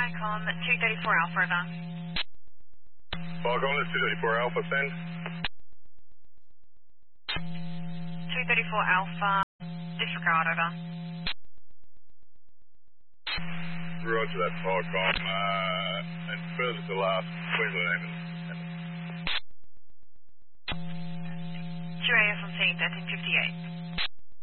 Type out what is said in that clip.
Viacom 234 Alpha, over. Viacom, this is 234 Alpha, send. 234 Alpha, disregard, over. Roger that, Viacom, and further to last Queensland and 2AS on scene, 1358.